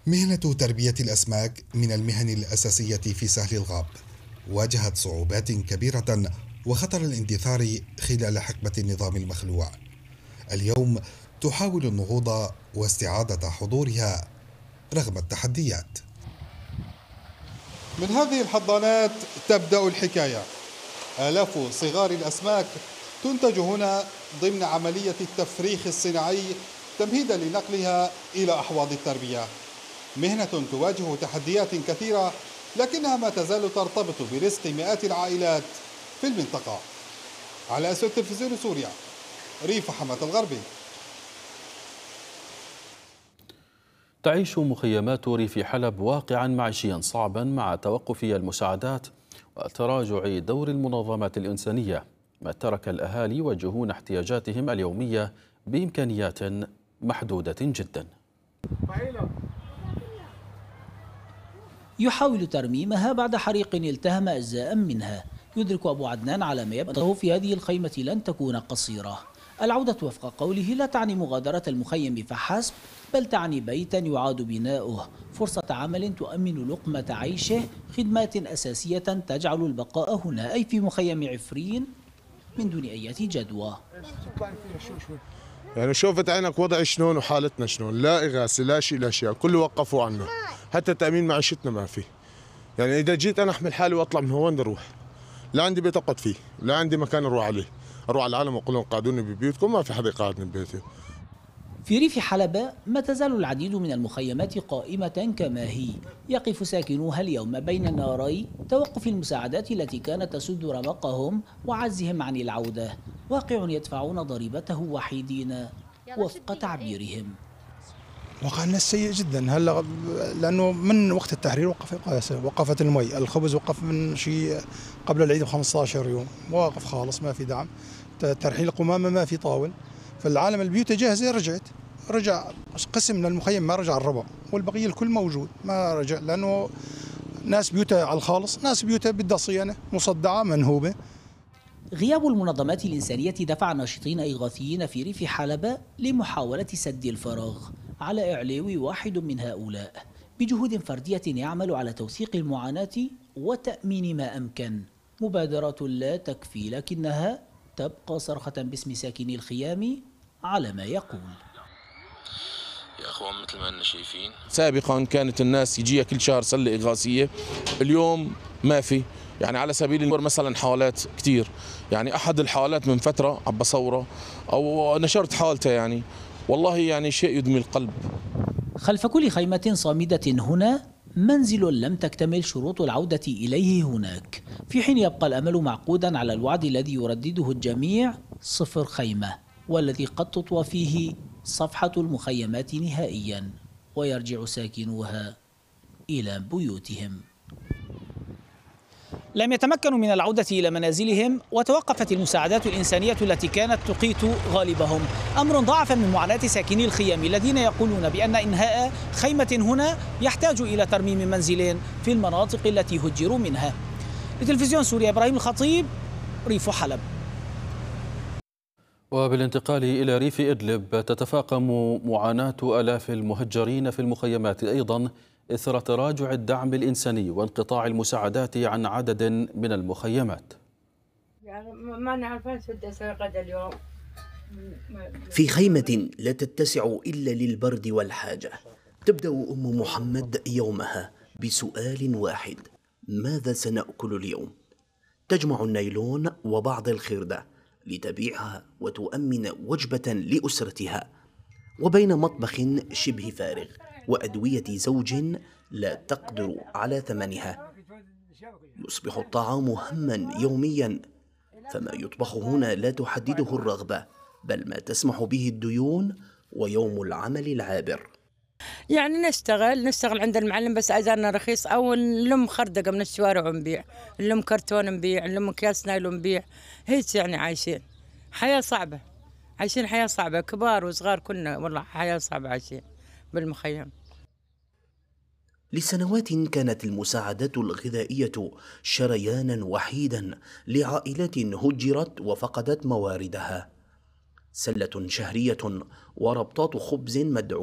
مهنة تربية الأسماك من المهن الأساسية في سهل الغاب. واجهت صعوبات كبيرة وخطر الاندثار خلال حقبة النظام المخلوع. اليوم تحاول النهوض واستعادة حضورها رغم التحديات. من هذه الحضانات تبدأ الحكاية. آلاف صغار الأسماك تنتج هنا ضمن عملية التفريخ الصناعي تمهيدا لنقلها إلى أحواض التربية. مهنة تواجه تحديات كثيرة، لكنها ما تزال ترتبط برزق مئات العائلات في المنطقة. على أسود تلفزيون سوريا، ريف حماة الغربي. تعيش مخيمات ريف حلب واقعا معيشيا صعبا مع توقف المساعدات وتراجع دور المنظمات الإنسانية، ما ترك الأهالي يواجهون احتياجاتهم اليومية بإمكانيات محدودة جدا. يحاول ترميمها بعد حريق التهم أجزاء منها. يدرك أبو عدنان على ما يبدو في هذه الخيمة لن تكون قصيرة. العودة وفق قوله لا تعني مغادرة المخيم فحسب، بل تعني بيتا يعاد بناؤه، فرصة عمل تؤمن لقمة عيشه، خدمات أساسية تجعل البقاء هنا أي في مخيم عفرين من دون أي جدوى. يعني شوفت عينك وضع شلون وحالتنا شلون، لا إغاثة لا شيء لا شيء، كله وقفوا عنه، حتى تأمين معيشتنا ما في. يعني إذا جيت أنا أحمل حالي وأطلع من هون بدي أروح، لا عندي بيت أقعد فيه، لا عندي مكان أروح عليه، أروح على العالم وأقول لهم قعدوني ببيوتكم، ما في حدا يقعدني ببيتي. في ريف حلب ما تزال العديد من المخيمات قائمة كما هي. يقف ساكنوها اليوم بين الناري توقف المساعدات التي كانت تسد رمقهم وعجزهم عن العودة. واقع يدفعون ضريبته وحيدين وفق تعبيرهم. واقع الناس سيء جدا هلا، لانه من وقت التحرير وقفت المي، الخبز وقف من شيء قبل العيد ب15 يوم، واقف خالص ما في دعم، ترحيل القمامه ما في طاول. فالعالم البيوت جاهزه رجع قسم من المخيم ما رجع الربع، والبقيه الكل موجود ما رجع، لانه ناس بيوتها على الخالص، ناس بيوتها بدها صيانه مصدعه منهوبه. غياب المنظمات الإنسانية دفع ناشطين إغاثيين في ريف حلب لمحاولة سد الفراغ. على إعلاوي واحد من هؤلاء، بجهود فردية يعمل على توثيق المعاناة وتأمين ما أمكن. مبادرات لا تكفي، لكنها تبقى صرخة باسم ساكني الخيام على ما يقول. يا أخوان مثل ما أننا شايفين، سابقا كانت الناس يجيها كل شهر سلة إغاثية، اليوم ما في. يعني على سبيل المثال مثلا حالات كتير، يعني أحد الحالات من فترة عم بصوره أو نشرت حالته، يعني والله يعني شيء يدمي القلب. خلف كل خيمة صامدة هنا منزل لم تكتمل شروط العودة إليه هناك، في حين يبقى الأمل معقودا على الوعد الذي يردده الجميع: 0 خيمة، والذي قد تطوى فيه صفحة المخيمات نهائيا ويرجع ساكنوها إلى بيوتهم. لم يتمكنوا من العودة إلى منازلهم، وتوقفت المساعدات الإنسانية التي كانت تقيت غالبهم، أمر ضاعف من معاناة ساكني الخيام الذين يقولون بأن إنهاء خيمة هنا يحتاج إلى ترميم منزل في المناطق التي هجروا منها. لتلفزيون سوريا، إبراهيم الخطيب، ريف حلب. وبالانتقال إلى ريف إدلب، تتفاقم معاناة آلاف المهجرين في المخيمات أيضا إثر تراجع الدعم الإنساني وانقطاع المساعدات عن عدد من المخيمات. يعني ما نعرف غدا اليوم. في خيمة لا تتسع إلا للبرد والحاجة، تبدأ أم محمد يومها بسؤال واحد: ماذا سنأكل اليوم؟ تجمع النايلون وبعض الخردة لتبيعها وتؤمن وجبة لأسرتها، وبين مطبخ شبه فارغ وأدوية زوج لا تقدر على ثمنها، يصبح الطعام هما يوميا، فما يطبخ هنا لا تحدده الرغبة، بل ما تسمح به الديون ويوم العمل العابر. يعني نشتغل عند المعلم، بس أجرنا رخيص، أو نلم خردقة من الشوارع ونبيع، نلم كرتون نبيع، نلم أكياس نايلون نبيع، هيك يعني عايشين حياة صعبة، عايشين حياة صعبة، كبار وصغار كنا، والله حياة صعبة عايشين بالمخيم. لسنوات كانت المساعدات الغذائية شريانا وحيدا لعائلات هجرت وفقدت مواردها، سلة شهرية وربطات خبز مدعوم